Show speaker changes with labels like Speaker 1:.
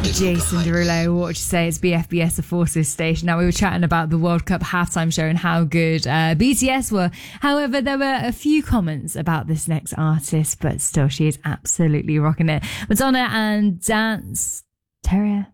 Speaker 1: Jason Derulo, what would you say? It's BFBS, the Forces station. Now, we were chatting about the World Cup halftime show and how good BTS were. However, there were a few comments about this next artist, but still, she is absolutely rocking it. Madonna and Dance Terrier.